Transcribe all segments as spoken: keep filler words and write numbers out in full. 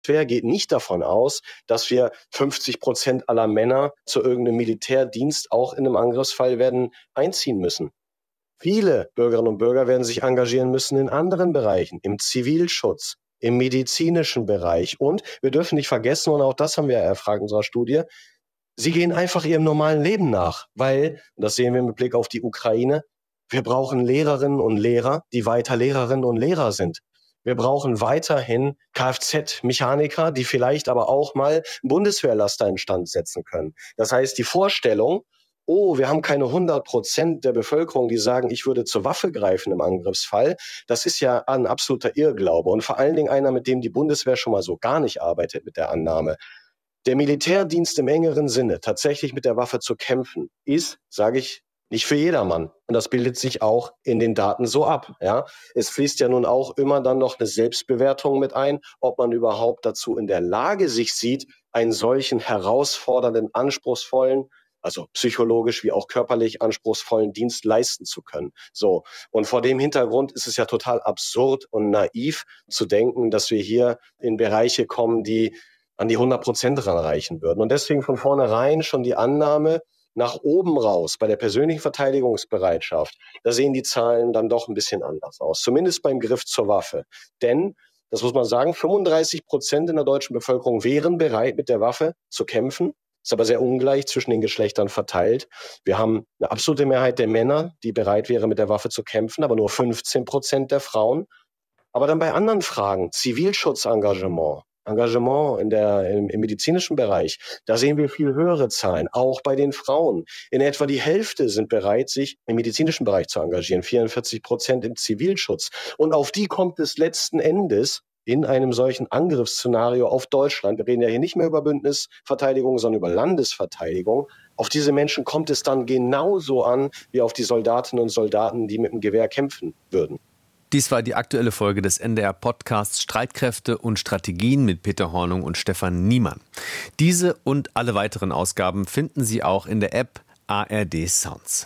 Bundeswehr geht nicht davon aus, dass wir fünfzig Prozent aller Männer zu irgendeinem Militärdienst auch in einem Angriffsfall werden einziehen müssen. Viele Bürgerinnen und Bürger werden sich engagieren müssen in anderen Bereichen, im Zivilschutz, im medizinischen Bereich. Und wir dürfen nicht vergessen, und auch das haben wir erfragt in unserer Studie, sie gehen einfach ihrem normalen Leben nach, weil, und das sehen wir mit Blick auf die Ukraine, wir brauchen Lehrerinnen und Lehrer, die weiter Lehrerinnen und Lehrer sind. Wir brauchen weiterhin Kfz-Mechaniker, die vielleicht aber auch mal einen Bundeswehrlaster instand setzen können. Das heißt, die Vorstellung, oh, wir haben keine hundert Prozent der Bevölkerung, die sagen, ich würde zur Waffe greifen im Angriffsfall, das ist ja ein absoluter Irrglaube. Und vor allen Dingen einer, mit dem die Bundeswehr schon mal so gar nicht arbeitet, mit der Annahme. Der Militärdienst im engeren Sinne, tatsächlich mit der Waffe zu kämpfen, ist, sage ich, nicht für jedermann. Und das bildet sich auch in den Daten so ab. Ja, es fließt ja nun auch immer dann noch eine Selbstbewertung mit ein, ob man überhaupt dazu in der Lage sich sieht, einen solchen herausfordernden, anspruchsvollen, also psychologisch wie auch körperlich anspruchsvollen Dienst leisten zu können. So. Und vor dem Hintergrund ist es ja total absurd und naiv zu denken, dass wir hier in Bereiche kommen, die an die hundert Prozent ranreichen würden. Und deswegen von vornherein schon die Annahme, nach oben raus, bei der persönlichen Verteidigungsbereitschaft, da sehen die Zahlen dann doch ein bisschen anders aus. Zumindest beim Griff zur Waffe. Denn, das muss man sagen, fünfunddreißig Prozent in der deutschen Bevölkerung wären bereit, mit der Waffe zu kämpfen. Ist aber sehr ungleich zwischen den Geschlechtern verteilt. Wir haben eine absolute Mehrheit der Männer, die bereit wäre, mit der Waffe zu kämpfen, aber nur fünfzehn Prozent der Frauen. Aber dann bei anderen Fragen, Zivilschutzengagement, Engagement in der, im, im medizinischen Bereich, da sehen wir viel höhere Zahlen, auch bei den Frauen. In etwa die Hälfte sind bereit, sich im medizinischen Bereich zu engagieren, vierundvierzig Prozent im Zivilschutz. Und auf die kommt es letzten Endes in einem solchen Angriffsszenario auf Deutschland, wir reden ja hier nicht mehr über Bündnisverteidigung, sondern über Landesverteidigung, auf diese Menschen kommt es dann genauso an, wie auf die Soldatinnen und Soldaten, die mit dem Gewehr kämpfen würden. Dies war die aktuelle Folge des N D R-Podcasts Streitkräfte und Strategien mit Peter Hornung und Stefan Niemann. Diese und alle weiteren Ausgaben finden Sie auch in der App A R D Sounds.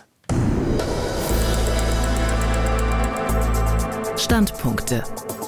Standpunkte.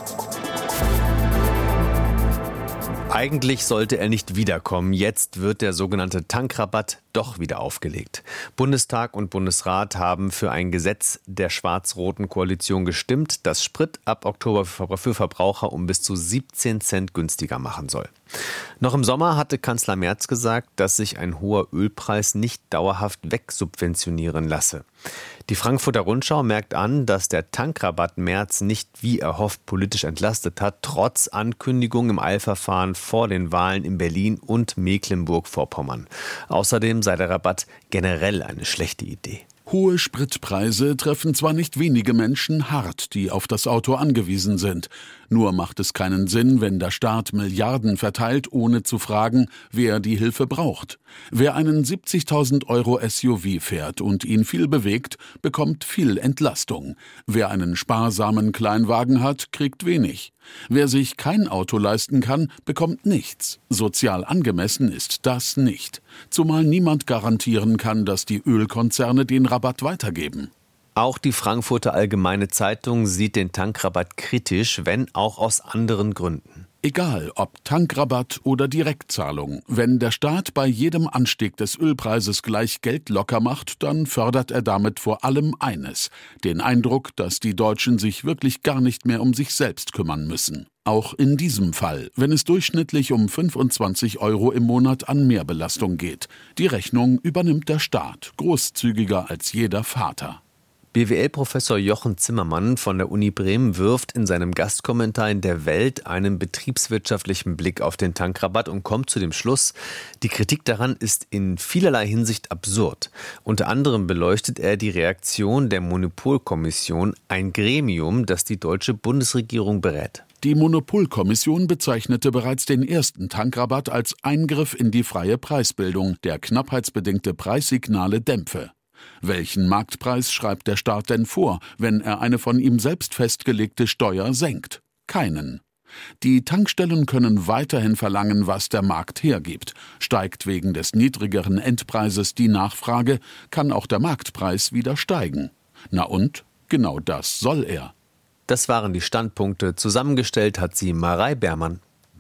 Eigentlich sollte er nicht wiederkommen. Jetzt wird der sogenannte Tankrabatt doch wieder aufgelegt. Bundestag und Bundesrat haben für ein Gesetz der schwarz-roten Koalition gestimmt, das Sprit ab Oktober für Verbraucher um bis zu siebzehn Cent günstiger machen soll. Noch im Sommer hatte Kanzler Merz gesagt, dass sich ein hoher Ölpreis nicht dauerhaft wegsubventionieren lasse. Die Frankfurter Rundschau merkt an, dass der Tankrabatt Merz nicht wie erhofft politisch entlastet hat, trotz Ankündigung im Eilverfahren vor den Wahlen in Berlin und Mecklenburg-Vorpommern. Außerdem sei der Rabatt generell eine schlechte Idee. Hohe Spritpreise treffen zwar nicht wenige Menschen hart, die auf das Auto angewiesen sind. Nur macht es keinen Sinn, wenn der Staat Milliarden verteilt, ohne zu fragen, wer die Hilfe braucht. Wer einen siebzigtausend Euro S U V fährt und ihn viel bewegt, bekommt viel Entlastung. Wer einen sparsamen Kleinwagen hat, kriegt wenig. Wer sich kein Auto leisten kann, bekommt nichts. Sozial angemessen ist das nicht. Zumal niemand garantieren kann, dass die Ölkonzerne den Rabatt weitergeben. Auch die Frankfurter Allgemeine Zeitung sieht den Tankrabatt kritisch, wenn auch aus anderen Gründen. Egal ob Tankrabatt oder Direktzahlung, wenn der Staat bei jedem Anstieg des Ölpreises gleich Geld locker macht, dann fördert er damit vor allem eines: den Eindruck, dass die Deutschen sich wirklich gar nicht mehr um sich selbst kümmern müssen. Auch in diesem Fall, wenn es durchschnittlich um fünfundzwanzig Euro im Monat an Mehrbelastung geht. Die Rechnung übernimmt der Staat, großzügiger als jeder Vater. B W L-Professor Jochen Zimmermann von der Uni Bremen wirft in seinem Gastkommentar in der Welt einen betriebswirtschaftlichen Blick auf den Tankrabatt und kommt zu dem Schluss, die Kritik daran ist in vielerlei Hinsicht absurd. Unter anderem beleuchtet er die Reaktion der Monopolkommission, ein Gremium, das die deutsche Bundesregierung berät. Die Monopolkommission bezeichnete bereits den ersten Tankrabatt als Eingriff in die freie Preisbildung, der knappheitsbedingte Preissignale dämpfe. Welchen Marktpreis schreibt der Staat denn vor, wenn er eine von ihm selbst festgelegte Steuer senkt? Keinen. Die Tankstellen können weiterhin verlangen, was der Markt hergibt. Steigt wegen des niedrigeren Endpreises die Nachfrage, kann auch der Marktpreis wieder steigen. Na und? Genau das soll er. Das waren die Standpunkte. Zusammengestellt hat sie Marei Bermann.